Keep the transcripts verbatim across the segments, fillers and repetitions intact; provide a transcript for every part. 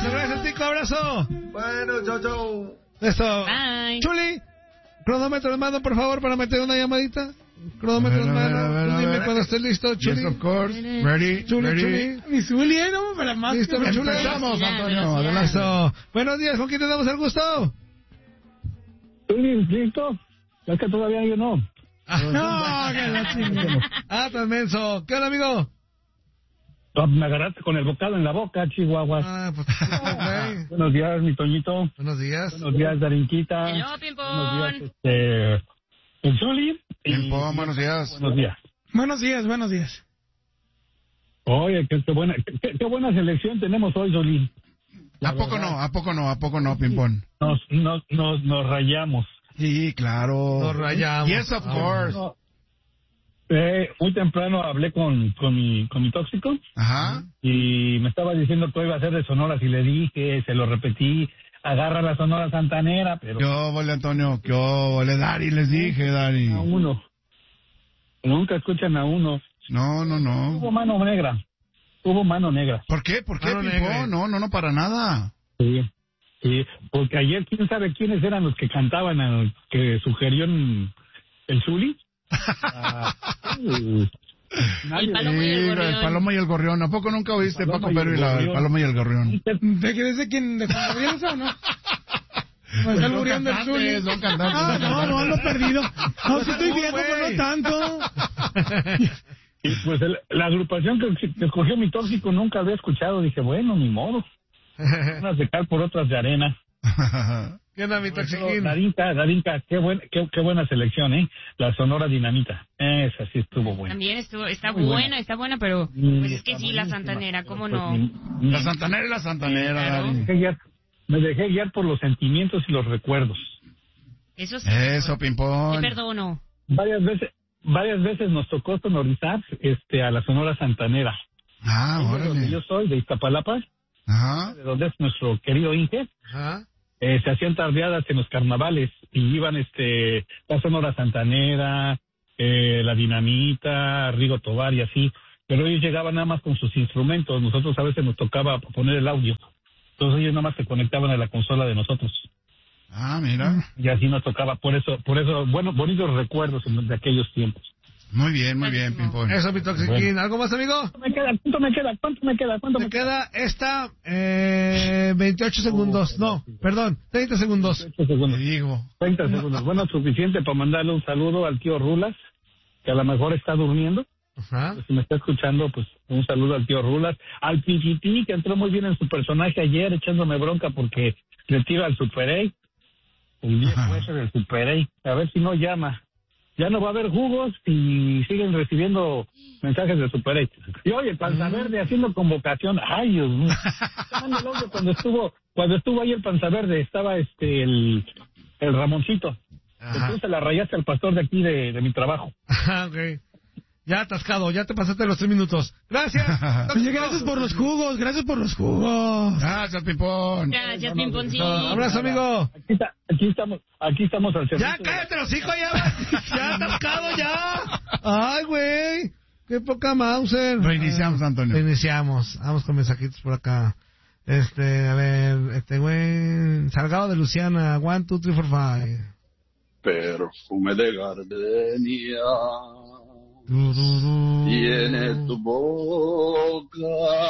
gracias, Tico, abrazo. Bueno, chao, chao. Eso. Bye. Chuli, cronómetro en mano, por favor, para meter una llamadita. Cronómetro en mano. Tú dime cuando estés listo, Chuli. Yes, of course. Ready, Chuli, ready. Chuli. Mi Zuli, ¿no? Para más. Listo, que- Chuli. Empezamos, Antonio. Velocidad. Adelante. Eso. Buenos días, ¿con quién te damos el gusto? Zuli, ¿listo? Es que todavía yo no. No, que la chingada. Ah, tan menso. ¿Qué onda, amigo? No, me agarraste con el bocado en la boca, Chihuahua. Ah, pues, ok. Buenos días, mi Toñito. Buenos días. Buenos días, Darinquita. Hello, Buenos Pimpón. días, este... el Zuli. Y- Tiempo, buenos días. Buenos días. Buenos días, buenos días. Oye, qué, qué buena qué, qué buena selección tenemos hoy, Zuli. ¿A poco no? ¿A poco no? ¿A poco no, Pimpón? Nos, nos, nos, nos rayamos. Sí, claro. Nos rayamos. Yes, of course. No, eh, muy temprano hablé con, con, mi, con mi tóxico Ajá. y me estaba diciendo que iba a ser de Sonora. Si le dije, se lo repetí, agarra la Sonora Santanera, pero ¿Qué óvole, Antonio? ¿Qué óvole, Dari? Les dije, Dari. a uno. Nunca escuchan a uno. No, no, Hubo no. mano negra. Hubo mano negra. ¿Por qué? ¿Por qué, Mano negra. Pimpón? No, no, no, para nada. Sí. Sí, porque ayer quién sabe quiénes eran los que cantaban, al que sugirió en el Zuli. Ah, sí. Nadie- El Palomo y el Sí, Gorrión. el Palomo y el Gorrión. ¿A poco nunca oíste, Paloma Paco y el Pérez, y la- el Gorrión. Palomo y el Gorrión? ¿De qué dice quién? ¿De Juan Gabriel o no? ¿O está el Son Gurión del cantantes, Zuli? son cantantes, Ah, son no, no, cantantes. ando perdido. No, si estoy viejo, pero no tanto. Y pues el- la agrupación que, que escogió mi tóxico nunca había escuchado. Dije, bueno, ni modo. Unas de cal por otras de arena. ¿Qué onda, mi toxiquín? Darinka, Darinka, qué, buen, qué, qué buena selección, ¿eh? La Sonora Dinamita. Esa sí estuvo buena. También estuvo, está Muy buena, buena. está buena, pero Mm, pues es que está sí, la buenísima. Santanera, ¿cómo Pues, no? ni- ni- La Santanera y la Santanera, Claro. Dari. me dejé guiar- me dejé guiar por los sentimientos y los recuerdos. Eso sí. Eso, Te Pimpón. perdono. Varias veces, varias veces nos tocó sonorizar este, a la Sonora Santanera. Ah, De donde órale. yo soy, de Iztapalapa, Ajá. de donde es nuestro querido Inge. Ajá. Eh, se hacían tardeadas en los carnavales y iban este la Sonora Santanera, eh, la Dinamita, Rigo Tobar y así, pero ellos llegaban nada más con sus instrumentos. Nosotros a veces nos tocaba poner el audio, entonces ellos nada más se conectaban a la consola de nosotros Ah, mira. y así nos tocaba. Por eso, por eso, bueno, bonitos recuerdos de aquellos tiempos. Muy bien, muy bien, Pimpón. Eso, mi toxiquín. ¿Algo más, amigo? ¿Cuánto me queda? ¿Cuánto me queda? ¿Cuánto me queda? ¿Cuánto Te me queda? queda esta, eh, veintiocho segundos. No, perdón, treinta segundos. ocho Te segundos. digo. treinta segundos. Bueno, suficiente para mandarle un saludo al tío Rulas, que a lo mejor está durmiendo. Ajá. Si me está escuchando, pues un saludo al tío Rulas. Al Pichití, que entró muy bien en su personaje ayer, echándome bronca porque le tira al Super A. El viejo ese del Super A. A ver si no llama. Ya no va a haber jugos y siguen recibiendo mensajes de Super A. Y oye, Panza Verde haciendo convocación. Ay, Dios mío. Manda el audio cuando estuvo, cuando estuvo ahí el Panza Verde, estaba este el, el Ramoncito. Ajá. Entonces la rayaste al pastor de aquí de, de mi trabajo. Ajá, ok. Ya atascado, ya te pasaste los tres minutos. Gracias. Oye, gracias por los jugos, gracias por los jugos. Gracias, Pimpón. Gracias, Pimponcito. Abrazo, amigo. Aquí, está, aquí estamos, aquí estamos al servicio. Ya cállate los hijos, ya. Ya atascado, ya. Ay, güey. Qué poca Mauser. Reiniciamos, Antonio. Reiniciamos. Vamos con mensajitos por acá. Este, a ver, este güey. Salgado de Luciana. One, two, three, four, five. Perfume de gardenia Du, du, du. tiene tu boca.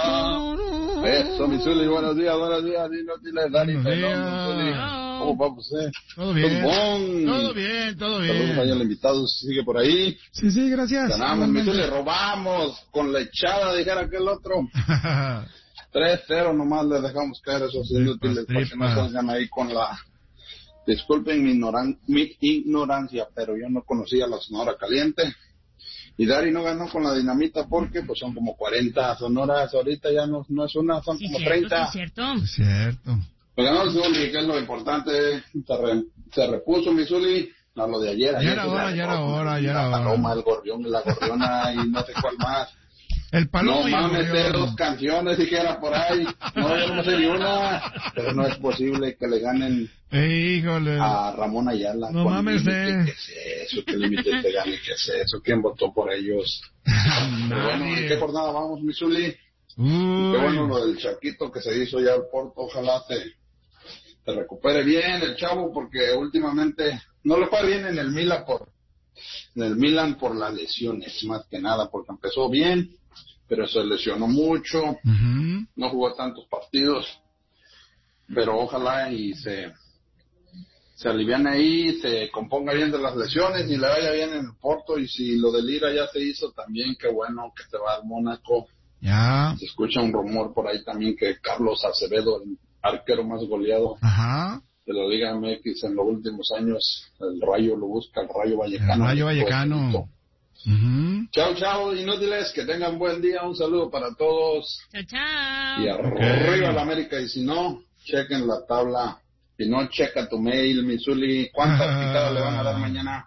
Eso, mi Zuli, buenos días, buenos días, inútiles, Dani, Buenos Pelón, días. Zuli. ¿Cómo va usted? Todo bien. Bon. Todo bien, todo Saludos ahí bien. al invitado, sigue por ahí. Sí, sí, gracias. Ganamos, mi Zuli, robamos con la echada, dijera aquel otro. tres cero nomás les dejamos caer esos inútiles para que no tripas. salgan ahí con la... Disculpen mi, ignoran... mi ignorancia, pero yo no conocía la Sonora Caliente. Y Dari no ganó con la Dinamita porque pues son como cuarenta sonoras, ahorita ya no, no es una, son Sí, como cierto, treinta. sí, cierto. Es cierto. Pues ganó el Zuli, que es lo importante, se, re- se repuso mi Zuli a lo de ayer. Ya ayer era pues, hora, la- ya era hora, ya era La hora. paloma, el gorrión, la gorriona y no sé cuál más. El Palomo No y el mames, de Gorrión. dos canciones dijera por ahí. No, yo no sé ni una. Pero no es posible que le ganen Híjole. a Ramón Ayala. No Con mames, límite. eh. ¿Qué es eso? ¿Qué límite te gane? ¿Qué es eso? ¿Quién votó por ellos? Pero bueno, ¿en qué Nadie. jornada vamos, mi Zuli? Qué bueno lo del Chaquito que se hizo ya al Porto, ojalá te, te recupere bien el chavo, porque últimamente no le fue bien en el Milan por en el Milan por las lesiones, más que nada, porque empezó bien, pero se lesionó mucho, uh-huh. no jugó tantos partidos, pero ojalá y se se aliviane ahí, se componga bien de las lesiones y le vaya bien en el Porto. Y si lo del Lira ya se hizo también, qué bueno que se va al Mónaco. Ya. Se escucha un rumor por ahí también que Carlos Acevedo, el arquero más goleado Ajá. de la Liga M X en los últimos años, el Rayo lo busca, el Rayo Vallecano. El Rayo Vallecano. Uh-huh. Chao, chao, inútiles, que tengan buen día, un saludo para todos. Chao, chao. Y arriba okay. la América, y si no, chequen la tabla. Si no, checa tu mail, Misuli. ¿Cuántas picadas le van a dar mañana?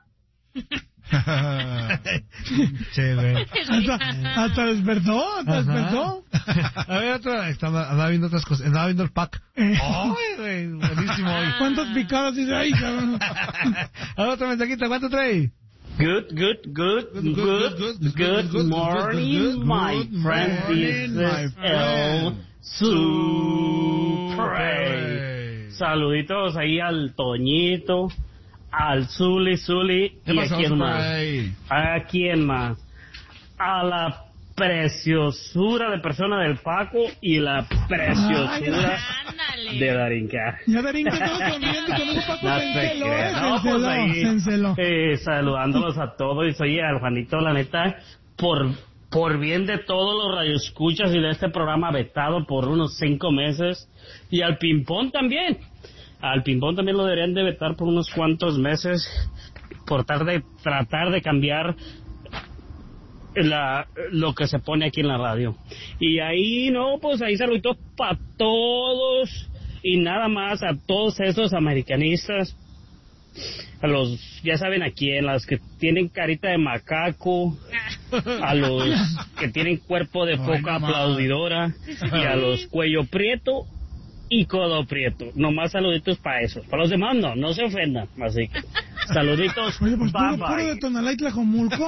Che, güey. Hasta, hasta despertó, hasta Ajá. despertó. A ver, otra, estaba, andaba viendo otras cosas, andaba viendo el pack. ¡Ay, güey! Buenísimo hoy. ¿Cuántas picadas dice ahí, cabrón? A ver, otro mensajito, ¿cuánto trae? Good, good, good, good, good, good, good, good morning, good, my good friend. This is El Supre. Saluditos ahí al Toñito, al Zuli Zuli, y a quién más, a quién más, a la preciosura de persona del Paco y la preciosura Ay, de Darinka. Ya Darinka estamos comiendo con un Paco no se enceló, no, pues ahí, eh, saludándolos a todos, y soy al Juanito, la neta, por... por bien de todos los radioescuchas y de este programa vetado por unos cinco meses, y al Pimpón también, al Pimpón también lo deberían de vetar por unos cuantos meses, por tratar de, tratar de cambiar la, lo que se pone aquí en la radio. Y ahí, no, pues ahí saluditos para todos, y nada más a todos esos americanistas, a los, ya saben a quién, a los que tienen carita de macaco, a los que tienen cuerpo de foca aplaudidora, y a los cuello prieto y codo prieto. Nomás saluditos para esos. Para los demás no, no se ofendan. Así que, saluditos. Oye, pues bye, puro, bye. puro de Tonalá y Tlajomulco.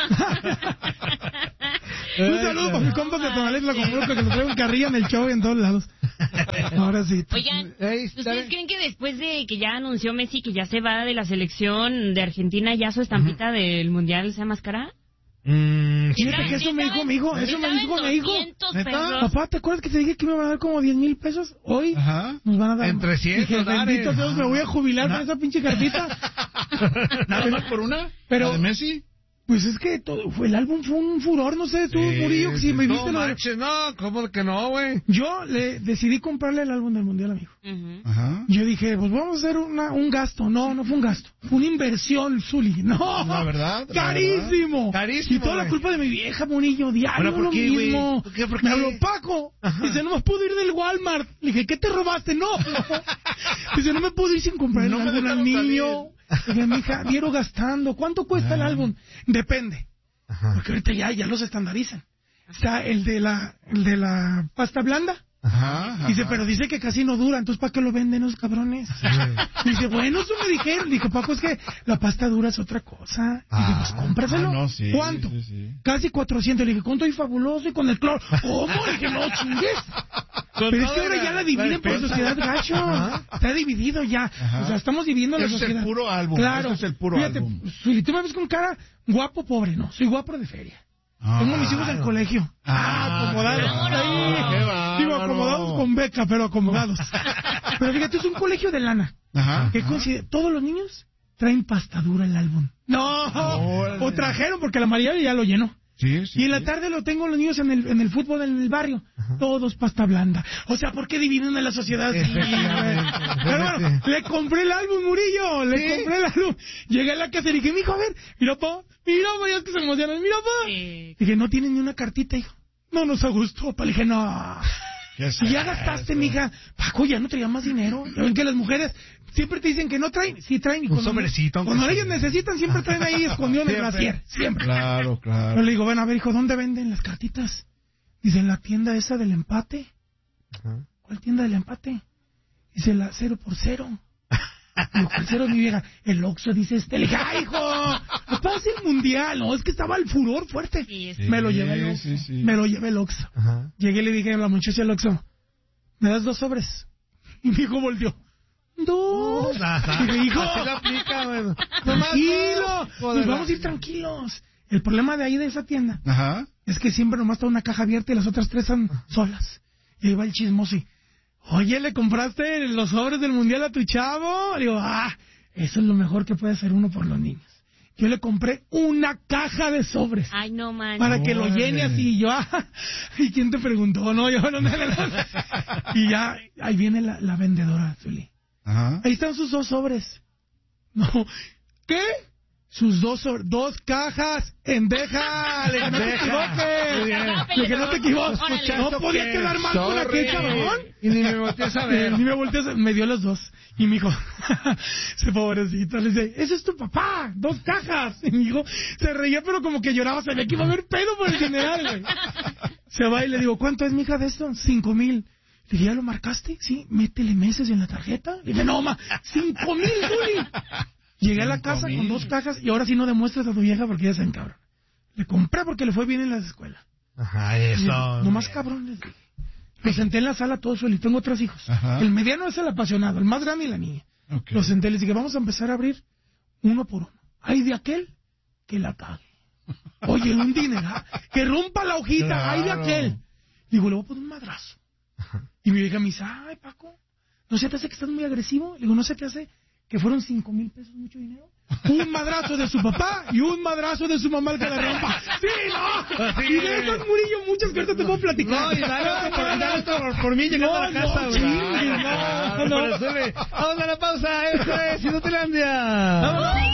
Un saludo para mis compas de Tonalá y Tlajomulco, que nos traen carrilla en el show y en todos lados. Ahora sí. Oigan, ¿ustedes creen que después de que ya anunció Messi que ya se va de la selección de Argentina, ya su estampita uh-huh. del Mundial sea más cara? Mm, Fíjate que eso me dijo mi hijo, eso me dijo mi hijo. Papá, ¿te acuerdas que te dije que me iban a dar como diez mil pesos? Hoy Ajá. nos van a dar en trescientos. Dije, bendito Dios, me voy a jubilar con esa pinche cartita. ¿Nada más por una? Pero, ¿La de Messi? Pues es que todo, fue, el álbum fue un furor, no sé, tú, sí, Murillo, si me viste... No, lo... manches, no, ¿cómo que no, güey? Yo le decidí comprarle el álbum del Mundial, amigo. Uh-huh. Ajá. Yo dije, pues vamos a hacer una, un gasto. No, no fue un gasto, fue una inversión, Zuli. No, la verdad. Carísimo. La verdad. Carísimo. Y toda wey. La culpa de mi vieja, Murillo, diario ¿por lo qué, mismo. ¿Por qué, por qué? Me habló Paco. Ajá. Dice, no me puedo ir del Walmart. Le dije, ¿qué te robaste? No. Dice, no me puedo ir sin comprar el no álbum al niño. Dije, mija, diario gastando. ¿Cuánto cuesta ah. el álbum? Depende. Ajá. Porque ahorita ya, ya los estandarizan. Está el de la, el de la pasta blanda. Ajá, ajá. Dice, pero dice que casi no dura, entonces ¿para qué lo venden los cabrones? Sí. Dice, bueno, eso me dijeron. Dije, Paco, es que la pasta dura es otra cosa. Ah, dije, pues cómpraselo. Ah, no, sí, ¿cuánto? Sí, sí. Casi cuatrocientos. Le dije, ¿cuánto? Y fabuloso, y con el cloro. ¿Cómo? Le dije, no chingues. Pero es que ahora la, ya la dividen la por sociedad, gacho. Ajá. Está dividido ya. Ajá. O sea, estamos dividiendo la sociedad. Es el puro álbum. Claro. Este es el puro Fíjate, álbum. Si tú me ves con cara guapo, pobre, no. Soy guapo de feria. Ah, Tengo mis hijos en el colegio. Ah, acomodados. Ah, Digo, acomodados con beca, pero acomodados. Pero fíjate, es un colegio de lana. Ajá. Que considera, todos los niños traen pasta dura el álbum. No, no o trajeron porque la María ya lo llenó. Sí, sí, y en la sí. tarde lo tengo los niños en el, en el fútbol en el barrio. Ajá. Todos pasta blanda. O sea, ¿por qué dividen a la sociedad? Sí, pero bueno, le compré el álbum, Murillo. Le ¿Sí? compré el álbum. Llegué a la casa y dije, mijo, a ver, mira, pa, mira, pa, ya es que se emocionan, mira, pa. Sí. Dije, no tienen ni una cartita, hijo. No nos gustó, pa. Le dije, no. Y ya gastaste, mija. Paco, ya no traía más dinero. Ya ven que las mujeres siempre te dicen que no traen. Sí traen. Y un cuando, sobrecito. Cuando ellos necesitan, siempre traen ahí escondido en el brasier. Siempre. Claro, claro. Yo le digo, bueno, a ver, hijo, ¿dónde venden las cartitas? Dice, en la tienda esa del empate. Ajá. ¿Cuál tienda del empate? Dice, la cero por cero. Digo, ¿cuál cero, mi vieja? El Oxxo, dice este. Le dije, ¡ay, hijo! papá, es el mundial. No, es que estaba el furor fuerte. Sí, sí. Me lo llevé el Oxxo. Sí, sí. Me lo llevé el Oxxo. Ajá. Llegué y le dije a la muchacha del Oxxo, ¿me das dos sobres? Y mi hijo volteó. Dos. Ajá. Y me dijo, Así lo aplica, bueno. tranquilo, Joder. nos vamos a ir tranquilos. El problema de ahí de esa tienda Ajá. es que siempre nomás está una caja abierta y las otras tres están solas. Y ahí va el chismoso y, oye, ¿le compraste los sobres del mundial a tu chavo? Le digo, ah, eso es lo mejor que puede hacer uno por los niños. Yo le compré una caja de sobres. Ay, no, man. Para que lo llene así. Y yo, ah, ¿y quién te preguntó? No, yo no, no, no, no. Y ya, ahí viene la, la vendedora, Zuli. Ajá. Ahí están sus dos sobres. No, ¿qué? Sus dos sobres, dos cajas en deja. Le dije, no te equivoques. Le dije, no te equivoques. No podía quedar mal con aquel cabrón. Y ni me volteé a ver. Ni me volteé a ver. Me dio los dos. Y mi hijo, se pobrecito, le dice, ese es tu papá, dos cajas. Y mi hijo se reía, pero como que lloraba, se ve que iba a haber pedo por el general, güey. Se va y le digo, ¿cuánto es, mija, de esto? Cinco mil. Le dije, ¿ya lo marcaste? Sí, métele meses en la tarjeta. Le dije, no, ma, cinco mil, Zuli. Llegué a la casa con dos cajas y ahora sí no demuestras a tu vieja porque ella se encabrona. Le compré porque le fue bien en la escuela. Ajá, eso. No más cabrón, les dije. Lo senté en la sala todo solo y tengo otros hijos. Ajá. El mediano es el apasionado, el más grande y la niña. Okay. Lo senté y les dije, vamos a empezar a abrir uno por uno. Hay de aquel que la cague. Oye, un dineral. Que rompa la hojita. Claro. Hay de aquel. Digo, le voy a poner un madrazo. Y mi vieja me dice, ay, Paco, ¿no se te hace que estás muy agresivo? Le digo, ¿no se te hace que fueron cinco mil pesos mucho dinero? Un madrazo de su papá y un madrazo de su mamá el que la rompa. ¡Sí, no! Y de esas, Murillo, muchas que ahorita te puedo platicar. No, y dale otro por, dale otro por, por mí llegando a la casa, no, güey. chingues, no, no. Vamos a la pausa, esto es Inutilandia.